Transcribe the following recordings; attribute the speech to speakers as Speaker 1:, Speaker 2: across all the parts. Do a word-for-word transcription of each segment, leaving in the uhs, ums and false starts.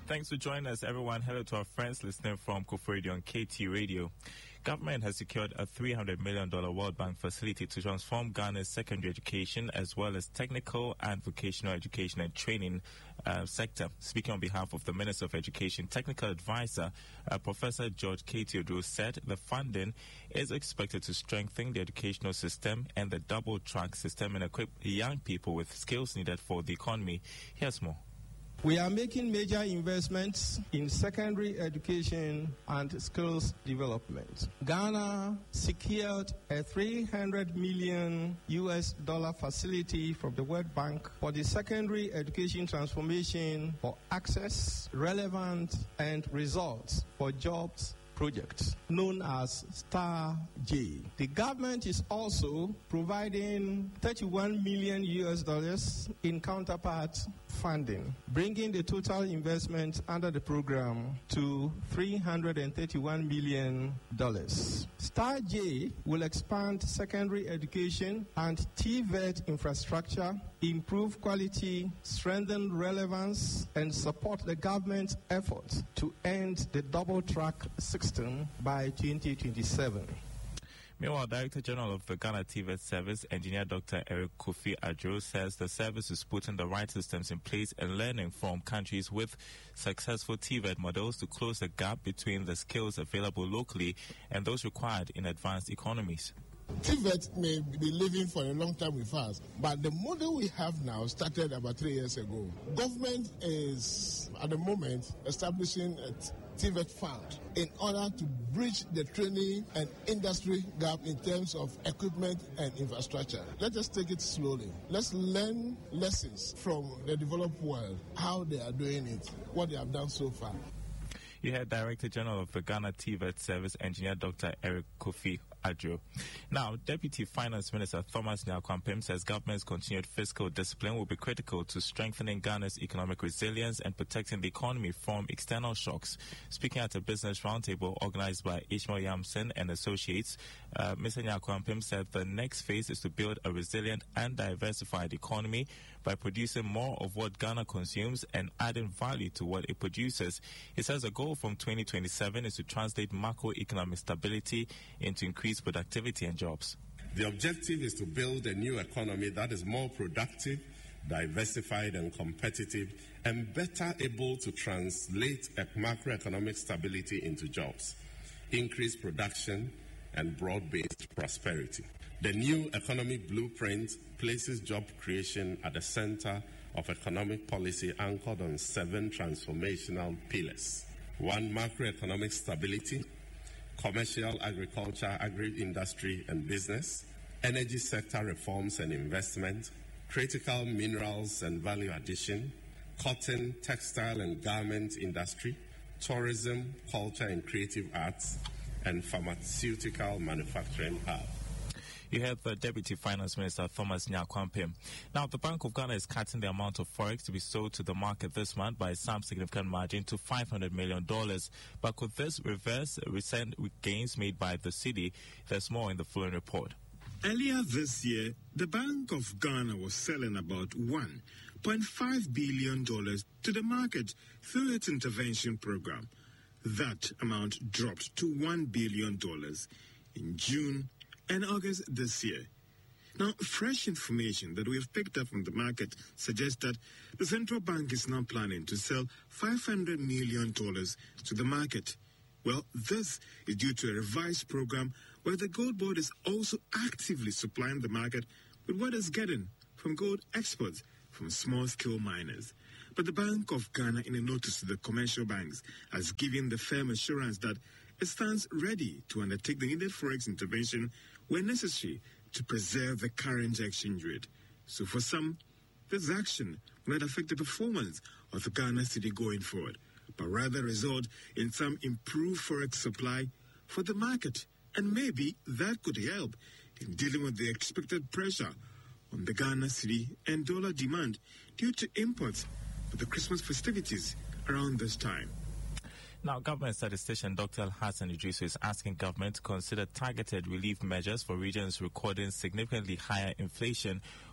Speaker 1: Thanks for joining us, everyone. Hello to our friends listening from Kofu Radio on K T Radio. Government has secured a three hundred million dollars World Bank facility to transform Ghana's secondary education as well as technical and vocational education and training uh, sector. Speaking on behalf of the Minister of Education, Technical Advisor, uh, Professor George K. Theodore said the funding is expected to strengthen the educational system and the double-track system and equip young people with skills needed for the economy. Here's more.
Speaker 2: We are making major investments in secondary education and skills development. Ghana secured a three hundred million U S dollar facility from the World Bank for the secondary education transformation for access, relevant, and results for jobs project known as Star J. The government is also providing thirty-one million U S dollars in counterpart funding, bringing the total investment under the program to three hundred thirty-one million dollars. Star J will expand secondary education and T V E T infrastructure, improve quality, strengthen relevance, and support the government's effort to end the double-track system by twenty twenty-seven.
Speaker 1: Meanwhile, Director General of the Ghana T V E T Service, Engineer Doctor Eric Kofi Adjo, says the service is putting the right systems in place and learning from countries with successful T V E T models to close the gap between the skills available locally and those required in advanced economies.
Speaker 3: T V E T may be living for a long time with us, but the model we have now started about three years ago. Government is, at the moment, establishing a T V E T fund in order to bridge the training and industry gap in terms of equipment and infrastructure. Let us take it slowly. Let's learn lessons from the developed world, how they are doing it, what they have done so far.
Speaker 1: You heard Director General of the Ghana T V E T Service, Engineer Doctor Eric Kofi Adjo. Now, Deputy Finance Minister Thomas Nyarko says government's continued fiscal discipline will be critical to strengthening Ghana's economic resilience and protecting the economy from external shocks. Speaking at a business roundtable organized by Ishmael Yamson and Associates, uh, Mister Nyarko said the next phase is to build a resilient and diversified economy by producing more of what Ghana consumes and adding value to what it produces. He says the goal from twenty twenty-seven is to translate macroeconomic stability into increased productivity and jobs.
Speaker 4: The objective is to build a new economy that is more productive, diversified and competitive, and better able to translate a macroeconomic stability into jobs, increased production, and broad-based prosperity. The new economic blueprint places job creation at the center of economic policy anchored on seven transformational pillars. One, macroeconomic stability, commercial, agriculture, agri-industry and business, energy sector reforms and investment, critical minerals and value addition, cotton, textile and garment industry, tourism, culture and creative arts, and pharmaceutical manufacturing hub.
Speaker 1: You heard the Deputy Finance Minister Thomas Nyarko. Now, the Bank of Ghana is cutting the amount of forex to be sold to the market this month by some significant margin to five hundred million dollars. But could this reverse recent gains made by the cedi? There's more in the following report.
Speaker 5: Earlier this year, the Bank of Ghana was selling about one point five billion dollars to the market through its intervention program. That amount dropped to one billion dollars in June and August this year. Now, fresh information that we have picked up from the market suggests that the central bank is now planning to sell five hundred million dollars to the market. Well, this is due to a revised program where the gold board is also actively supplying the market with what it's getting from gold exports from small-scale miners. But the Bank of Ghana, in a notice to the commercial banks, has given the firm assurance that it stands ready to undertake the needed forex intervention when necessary to preserve the current exchange rate. So for some, this action will not affect the performance of the Ghana cedi going forward, but rather result in some improved forex supply for the market. And maybe that could help in dealing with the expected pressure on the Ghana cedi and dollar demand due to imports for the Christmas festivities around this time.
Speaker 1: Now, Government Statistician Doctor Hassan Idrisu is asking government to consider targeted relief measures for regions recording significantly higher inflation,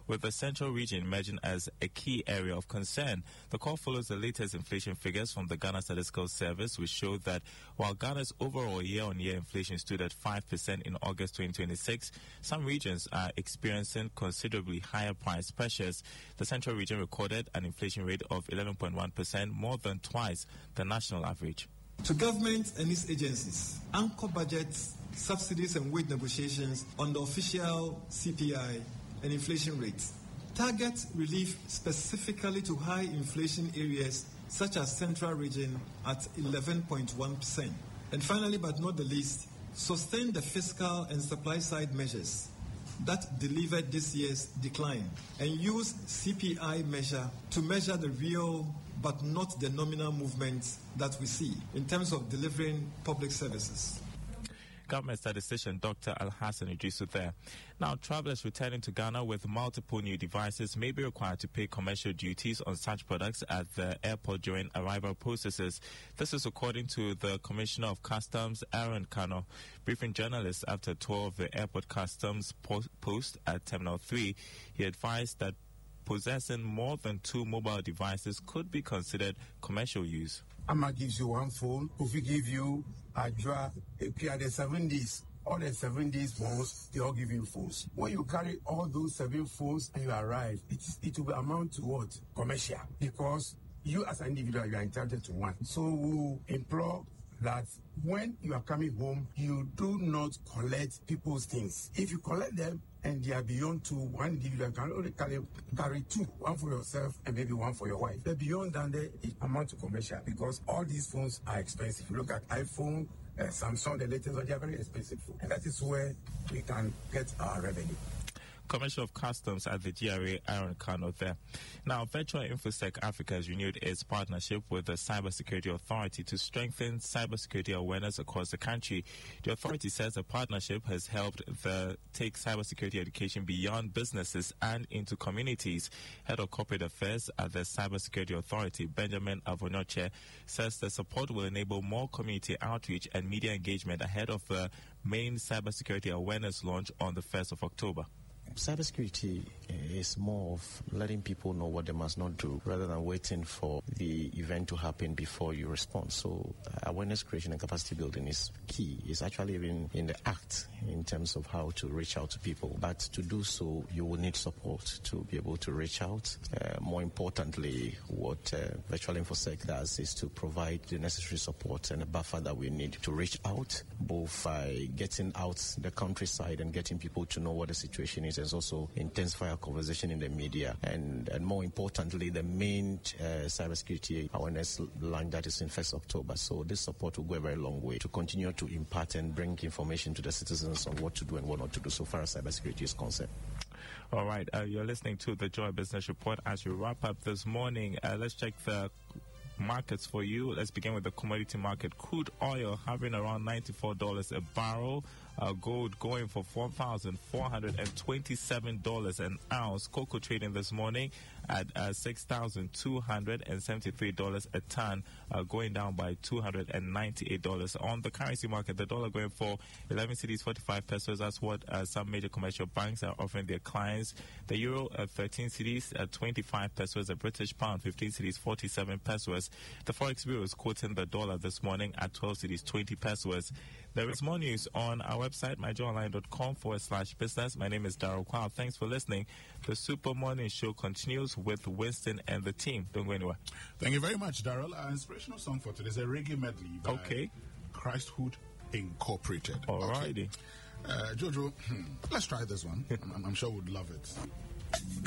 Speaker 1: with the central region emerging as a key area of concern. The call follows the latest inflation figures from the Ghana Statistical Service, which showed that while Ghana's overall year-on-year inflation stood at five percent in August twenty twenty-six, some regions are experiencing considerably higher price pressures. The central region recorded an inflation rate of eleven point one percent, more than twice the national average.
Speaker 6: To government and its agencies, anchor budgets, subsidies and wage negotiations on the official C P I and inflation rates. Target relief specifically to high inflation areas such as Central Region at eleven point one percent. And finally, but not the least, sustain the fiscal and supply side measures that delivered this year's decline and use C P I measure to measure the real but not the nominal movements that we see in terms of delivering public services.
Speaker 1: Government statistician Doctor Al-Hassan Idrisu there. Now, travelers returning to Ghana with multiple new devices may be required to pay commercial duties on such products at the airport during arrival processes. This is according to the Commissioner of Customs, Aaron Kano. Briefing journalists after a tour of the airport customs post at Terminal three, he advised that possessing more than two mobile devices could be considered commercial use.
Speaker 7: Amma gives you one phone. If we give you a draw, if you are the seven days, all the seven days phones, they all give you phones. When you carry all those seven phones and you arrive, it, it will amount to what? Commercial. Because you as an individual, you are entitled to one. So we implore that when you are coming home, you do not collect people's things. If you collect them and they are beyond two, one individual can only carry, carry two, one for yourself and maybe one for your wife. But beyond that, it amounts to commercial because all these phones are expensive. You look at iPhone, uh, Samsung, the latest one, they are very expensive. And that is where we can get our revenue.
Speaker 1: Commissioner of Customs at the G R A, Aaron Kano there. Now, Virtual InfoSec Africa has renewed its partnership with the Cybersecurity Authority to strengthen cybersecurity awareness across the country. The authority says the partnership has helped the take cybersecurity education beyond businesses and into communities. Head of Corporate Affairs at the Cybersecurity Authority, Benjamin Avonyoche, says the support will enable more community outreach and media engagement ahead of the main cybersecurity awareness launch on the first of October.
Speaker 8: Cybersecurity is more of letting people know what they must not do rather than waiting for the event to happen before you respond. So uh, awareness creation and capacity building is key. It's actually even in the act in terms of how to reach out to people. But to do so, you will need support to be able to reach out. Uh, more importantly, what uh, Virtual InfoSec does is to provide the necessary support and a buffer that we need to reach out, both by getting out the countryside and getting people to know what the situation is. There's also intensify our conversation in the media, and, and more importantly, the main uh, cybersecurity awareness line that is in first of October. So this support will go a very long way to continue to impart and bring information to the citizens on what to do and what not to do so far as cybersecurity is concerned.
Speaker 1: All right, uh, you're listening to the Joy Business Report. As we wrap up this morning, uh, let's check the markets for you. Let's begin with the commodity market. Crude oil hovering around ninety-four dollars a barrel. Uh, gold going for four thousand four hundred twenty-seven dollars an ounce. Cocoa trading this morning at uh, six thousand two hundred seventy-three dollars a ton, uh, going down by two hundred ninety-eight dollars. On the currency market, the dollar going for eleven cedis, forty-five pesos. That's what uh, some major commercial banks are offering their clients. The euro at thirteen cedis at twenty-five pesos. The British pound, fifteen cedis, forty-seven pesos. The Forex Bureau is quoting the dollar this morning at twelve cedis, twenty pesos. There is more news on our website, myjoyonline.com forward slash business. My name is Darryl Kwao. Thanks for listening. The Super Morning Show continues with Winston and the team. Don't go anywhere.
Speaker 9: Thank you very much, Darryl. Our inspirational song for today is a reggae medley by
Speaker 1: okay.
Speaker 9: Christhood Incorporated.
Speaker 1: All righty.
Speaker 9: Okay. Uh, Jojo, let's try this one. I'm, I'm sure we'd love it.